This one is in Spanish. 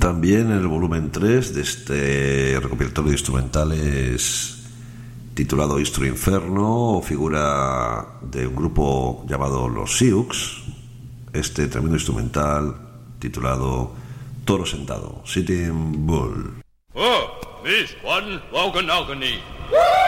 También en el volumen 3 de este recopilatorio de instrumentales titulado Istro Inferno figura de un grupo llamado Los Sioux, este tremendo instrumental titulado Toro Sentado, Sitting Bull. Oh, Miss One Wagonagony.